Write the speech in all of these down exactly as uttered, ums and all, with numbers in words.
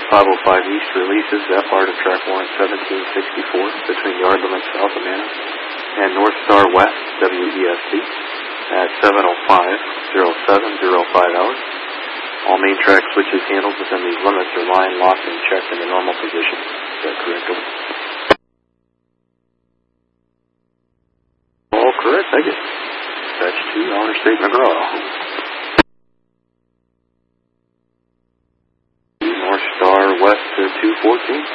five oh five East releases that part of track warrant seventeen sixty-four between yard limits south of Manor and North Star West W E S C at seven oh five, oh seven oh five hours. All main track switches handled within these limits are line locked and checked in the normal position. Is that correct? All correct, I guess. Dispatch to Interstate McGraw. North Star West to two fourteen.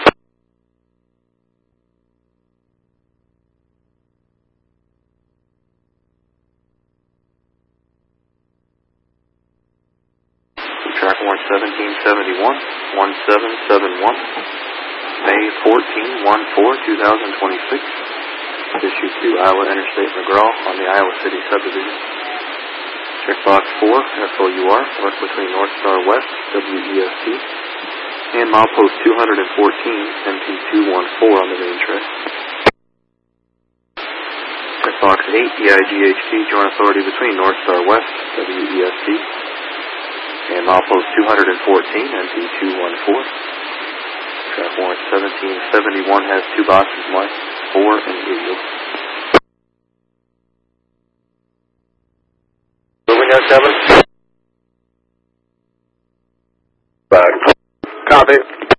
Track warrant seventeen seventy-one, one seven seven one, May fourteenth, fourteen, twenty twenty-six. Issued to Iowa Interstate McGraw on the Iowa City subdivision. Checkbox four, F O U R, north between North Star West, W E S T, and milepost two fourteen, M P two fourteen on the main track. Checkbox eight, E I G H T, joint authority between North Star West, W E S T, and milepost two fourteen, M P two fourteen. Track warrant seventeen seventy-one has two boxes marked, four and eight. Moving at seven. Back. Copy.